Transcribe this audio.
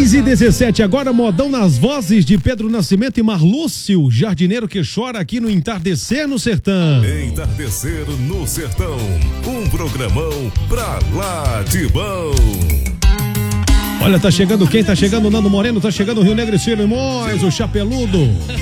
6h17, agora modão nas vozes de Pedro Nascimento e Marlúcio, jardineiro que chora aqui no Entardecer no Sertão. Entardecer no Sertão, um programão pra lá de bom. Olha, tá chegando quem? Tá chegando o Nando Moreno, tá chegando o Rio Negro e Solimões, o Chapeludo.